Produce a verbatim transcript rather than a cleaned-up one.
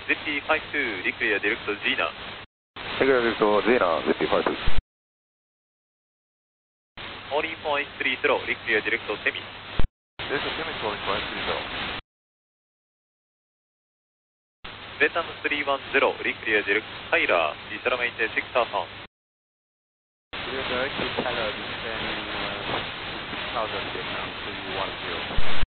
ゼッピーファイブツー、リクリアディレクト Gina。 リクリアディレクト Gina、ゼッピーファイブツー。 モーリンフォーエイトスリーゼロ、リクリアディレクトセミ。 ディレクトセミモーリンフォーエイトスリーゼロ。 ベトナムスリーワンゼロ、リクリアディレクトタイラー、リサラメイテシックサーソン。 リクリアディレクトタイラー、リサラメイテシックサーソン、ビエトナムスリーワンゼロ。